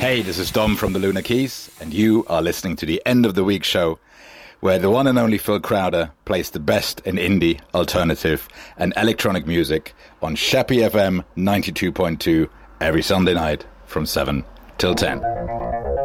Hey, this is Dom from the Lunar Keys, and you are listening to the End of the Week show, where the one and only Phil Crowder plays the best in indie, alternative, and electronic music on Shappy FM 92.2 every Sunday night from 7 till 10.